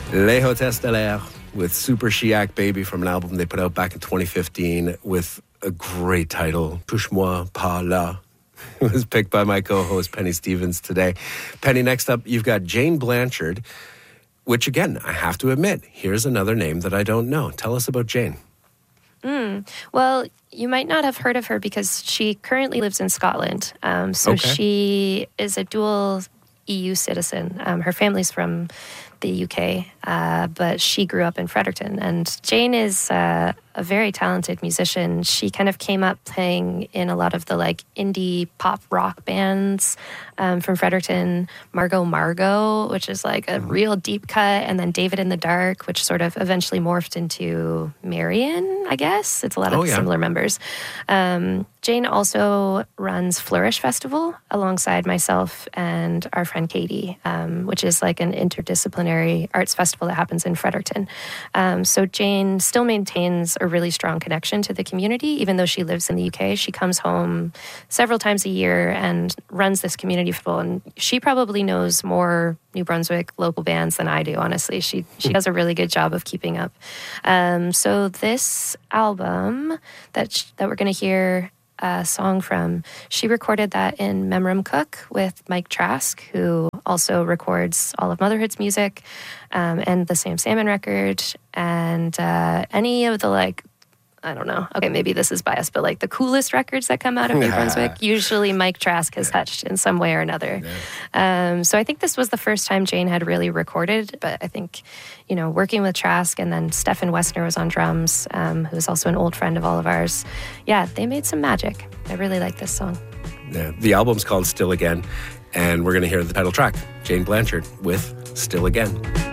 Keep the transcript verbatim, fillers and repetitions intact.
Les Hôtesses de l'Air with Super Chiac Baby from an album they put out back in twenty fifteen with a great title, Touche-moi par là. It was picked by my co-host Penny Stevens today. Penny, next up, you've got Jane Blanchard, which again, I have to admit, here's another name that I don't know. Tell us about Jane. Mm. Well, you might not have heard of her because she currently lives in Scotland. Um, so Okay. she is a dual E U citizen. Um, her family's from the U K, uh, but she grew up in Fredericton. And Jane is uh, a very talented musician. She kind of came up playing in a lot of the like indie pop rock bands um, from Fredericton. Margot Margot, which is like a real deep cut, and then David in the Dark, which sort of eventually morphed into Marion, I guess. It's a lot of Oh, yeah. similar members. Um, Jane also runs Flourish Festival alongside myself and our friend Katie, um, which is like an interdisciplinary arts festival that happens in Fredericton. Um, so Jane still maintains a really strong connection to the community, even though she lives in the U K. She comes home several times a year and runs this community festival. And she probably knows more New Brunswick local bands than I do, honestly. She she does a really good job of keeping up. Um, so this album that sh- that we're going to hear a song from, she recorded that in Memram Cook with Mike Trask, who also records all of Motherhood's music, um, and the Sam Salmon record, and uh, any of the like, I don't know, okay, maybe this is biased, but like the coolest records that come out of New Brunswick, usually Mike Trask has touched in some way or another. Yeah. Um, so I think this was the first time Jane had really recorded, but I think, you know, working with Trask, and then Stefan Wessner was on drums, um, who's also an old friend of all of ours. Yeah, they made some magic. I really like this song. Yeah, the album's called Still Again, and we're going to hear the title track, Jane Blanchard with Still Again.